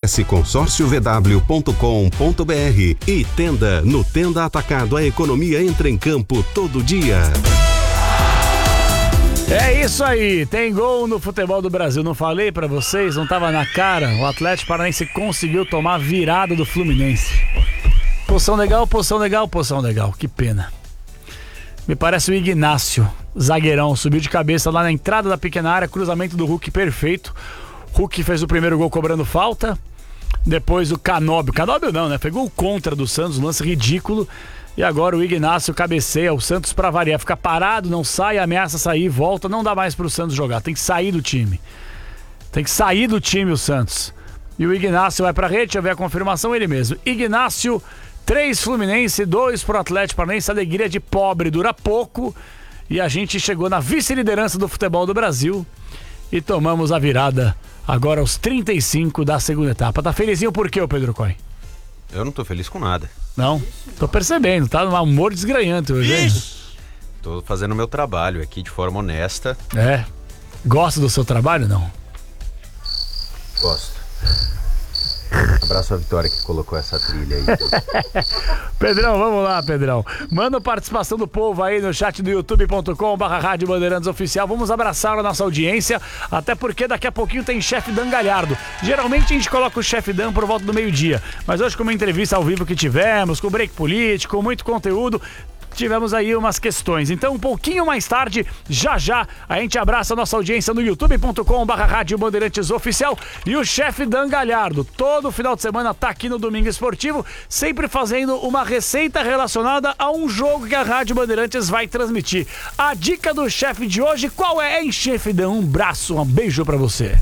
Acesse consórciovw.com.br e Tenda. No Tenda Atacado, a economia entra em campo todo dia. É isso aí, tem gol no futebol do Brasil. Não falei pra vocês, não tava na cara. O Atlético Paranaense conseguiu tomar a virada do Fluminense. Posição legal, posição legal, posição legal. Que pena. Me parece o Ignácio, zagueirão, subiu de cabeça lá na entrada da pequena área, cruzamento do Hulk perfeito. Hulk fez o primeiro gol cobrando falta. Depois o Canóbio não, né? Foi gol contra do Santos, um lance ridículo. E agora o Ignácio cabeceia, o Santos pra variar, fica parado, não sai, ameaça sair, volta, não dá mais pro Santos jogar, tem que sair do time. Tem que sair do time o Santos. E o Ignácio vai pra rede, deixa eu ver a confirmação, ele mesmo. Ignácio, 3 Fluminense, 2 pro Atlético Paranaense, alegria de pobre dura pouco. E a gente chegou na vice-liderança do futebol do Brasil e tomamos a virada agora aos 35 da segunda etapa. Tá felizinho por quê, Pedro Coy? Eu não tô feliz com nada. Não? Tô percebendo, tá num humor desgranhante hoje, hein? Tô fazendo o meu trabalho aqui de forma honesta. É. Gosta do seu trabalho, não? Gosto. Abraço a Vitória que colocou essa trilha aí. Pedrão, vamos lá, Pedrão. Manda a participação do povo aí no chat do youtube.com/Rádio Bandeirantes Oficial. Vamos abraçar a nossa audiência, até porque daqui a pouquinho tem Chefe Dan Galhardo. Geralmente a gente coloca o Chefe Dan por volta do meio-dia, mas hoje com uma entrevista ao vivo que tivemos, com break político, com muito conteúdo, tivemos aí umas questões. Então, um pouquinho mais tarde, já a gente abraça a nossa audiência no youtube.com/Rádio Bandeirantes Oficial. E o Chefe Dan Galhardo, todo final de semana tá aqui no Domingo Esportivo, sempre fazendo uma receita relacionada a um jogo que a Rádio Bandeirantes vai transmitir. A dica do chefe de hoje, qual é, hein, Chefe Dan? Um braço, um beijo pra você.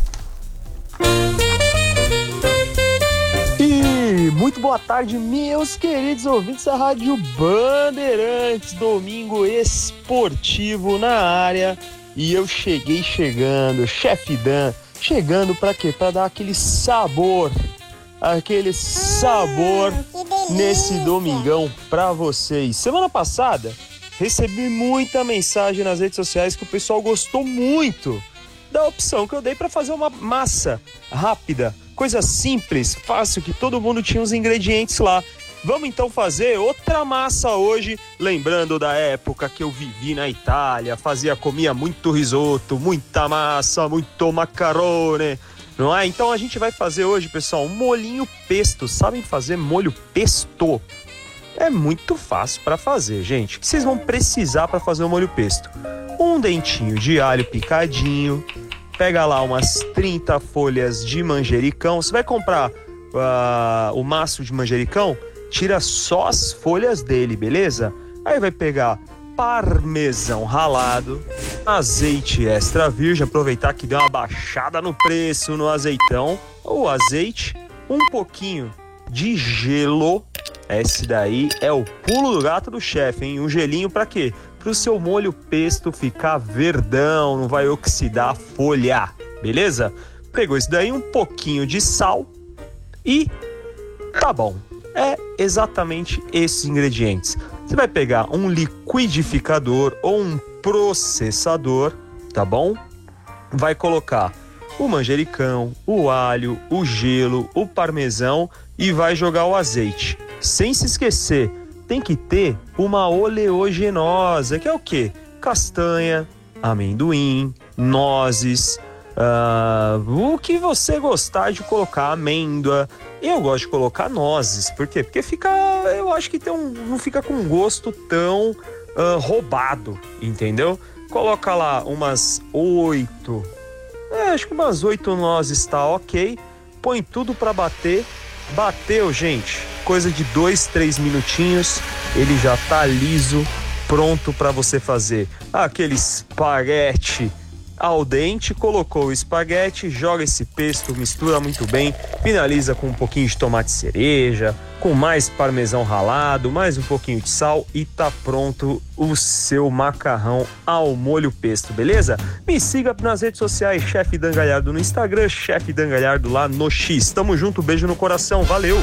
Muito boa tarde, meus queridos ouvintes da Rádio Bandeirantes, Domingo Esportivo na área. E eu cheguei chegando, Chefe Dan, chegando pra quê? Pra dar aquele sabor nesse domingão pra vocês. Semana passada, recebi muita mensagem nas redes sociais que o pessoal gostou muito da opção que eu dei pra fazer uma massa rápida. Coisa simples, fácil, que todo mundo tinha os ingredientes lá. Vamos então fazer outra massa hoje, lembrando da época que eu vivi na Itália, comia muito risoto, muita massa, muito macarone, não é? Então a gente vai fazer hoje, pessoal, um molhinho pesto. Sabem fazer molho pesto? É muito fácil para fazer, gente. O que vocês vão precisar para fazer o molho pesto? Um dentinho de alho picadinho. Pega lá umas 30 folhas de manjericão. Você vai comprar o maço de manjericão, tira só as folhas dele, beleza? Aí vai pegar parmesão ralado, azeite extra virgem, aproveitar que deu uma baixada no preço no azeitão, o azeite, um pouquinho de gelo. Esse daí é o pulo do gato do chefe, hein? Um gelinho pra quê? Pro seu molho pesto ficar verdão, não vai oxidar a folha, beleza? Pegou isso daí, um pouquinho de sal e tá bom. É exatamente esses ingredientes. Você vai pegar um liquidificador ou um processador, tá bom? Vai colocar o manjericão, o alho, o gelo, o parmesão e vai jogar o azeite. Sem se esquecer, tem que ter uma oleaginosa, que é o quê? Castanha, amendoim, nozes, o que você gostar de colocar, amêndoa. Eu gosto de colocar nozes, por quê? Porque fica, eu acho que não fica com um gosto tão roubado, entendeu? Coloca lá umas 8, acho que umas 8 nozes tá ok. Põe tudo pra bater. Bateu, gente, coisa de 2-3 minutinhos, ele já tá liso, pronto para você fazer aquele espaguete al dente. Colocou o espaguete, joga esse pesto, mistura muito bem, finaliza com um pouquinho de tomate cereja, com mais parmesão ralado, mais um pouquinho de sal e tá pronto o seu macarrão ao molho pesto, beleza? Me siga nas redes sociais, Chefe Dan Galhardo no Instagram, Chefe Dan Galhardo lá no X. Tamo junto, beijo no coração, valeu!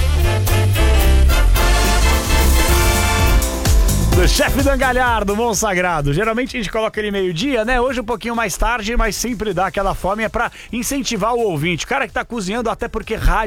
Do Chefe Dan Galhardo, Monsagrado. Geralmente a gente coloca ele meio-dia, né? Hoje um pouquinho mais tarde, mas sempre dá aquela fome, é pra incentivar o ouvinte. O cara que tá cozinhando, até porque rádio